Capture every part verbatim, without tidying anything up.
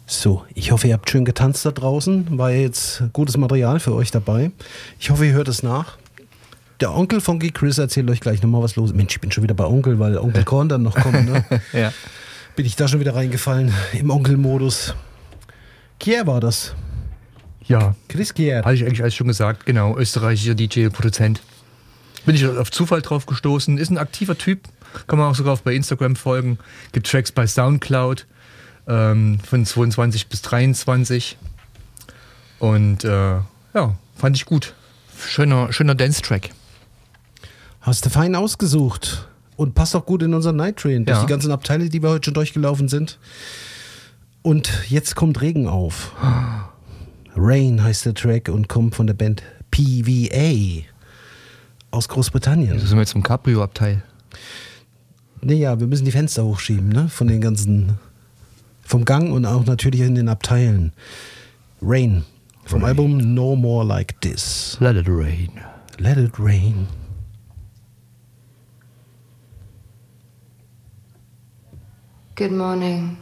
So, ich hoffe, ihr habt schön getanzt da draußen. War jetzt gutes Material für euch dabei. Ich hoffe, ihr hört es nach. Der Onkel von Geek Chris erzählt euch gleich nochmal was los. Mensch, ich bin schon wieder bei Onkel, weil Onkel Korn dann noch kommt. Ne? Ja. Bin ich da schon wieder reingefallen im Onkel-Modus. Kier war das. Ja. Chris Kier. Hatte ich eigentlich alles schon gesagt. Genau, österreichischer D J, Produzent. Bin ich auf Zufall drauf gestoßen. Ist ein aktiver Typ. Kann man auch sogar bei Instagram folgen. Gibt Tracks bei Soundcloud. Ähm, von zweiundzwanzig bis dreiundzwanzig. Und äh, ja, fand ich gut. Schöner, schöner Dance-Track. Hast du fein ausgesucht. Und passt auch gut in unseren Night Train. Durch Ja. die ganzen Abteile, die wir heute schon durchgelaufen sind. Und jetzt kommt Regen auf. Rain heißt der Track und kommt von der Band P V A aus Großbritannien. Also sind wir jetzt im Cabrio-Abteil. Naja, wir müssen die Fenster hochschieben, ne? Von den ganzen, vom Gang und auch natürlich in den Abteilen. Rain, vom Rain. Album No More Like This. Let it rain. Let it rain. Good morning.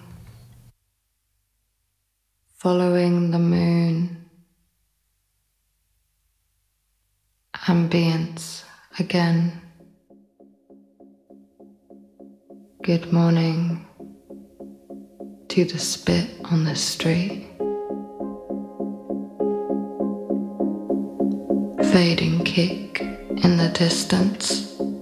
Following the moon. Ambience again. Good morning to the spit on the street. Fading kick in the distance.